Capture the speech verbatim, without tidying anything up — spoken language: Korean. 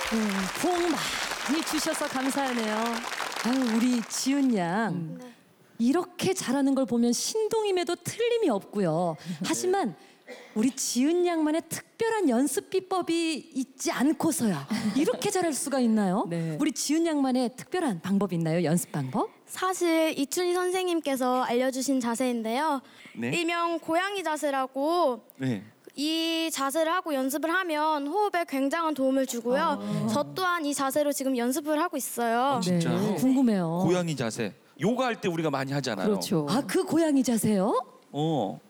음, 복 많이 주셔서 감사하네요. 아유, 우리 지은 양 네. 이렇게 잘하는 걸 보면 신동임에도 틀림이 없고요. 하지만 우리 지은 양만의 특별한 연습 비법이 있지 않고서야 이렇게 잘할 수가 있나요? 네. 우리 지은 양만의 특별한 방법이 있나요? 연습 방법? 사실 이춘희 선생님께서 알려주신 자세인데요. 네. 일명 고양이 자세라고 네. 이 자세를 하고 연습을 하면 호흡에 굉장한 도움을 주고요. 저 또한 이 자세로 지금 연습을 하고 있어요. 진짜? 네, 궁금해요. 고양이 자세. 요가 할 때 우리가 많이 하잖아요. 그렇죠. 아, 그 고양이 자세요? 어.